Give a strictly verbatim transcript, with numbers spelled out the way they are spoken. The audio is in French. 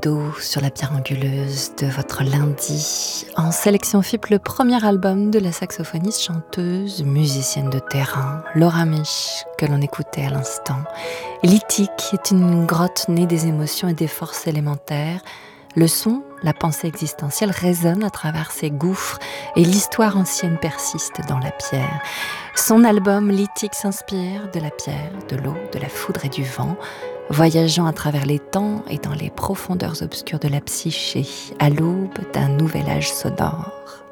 d'eau sur la pierre anguleuse de votre lundi. En sélection F I P, le premier album de la saxophoniste, chanteuse, musicienne de terrain, Laura Mich, que l'on écoutait à l'instant. Lithique est une grotte née des émotions et des forces élémentaires. Le son, la pensée existentielle résonne à travers ces gouffres et l'histoire ancienne persiste dans la pierre. Son album Lithique s'inspire de la pierre, de l'eau, de la foudre et du vent, voyageant à travers les temps et dans les profondeurs obscures de la psyché, à l'aube d'un nouvel âge sonore.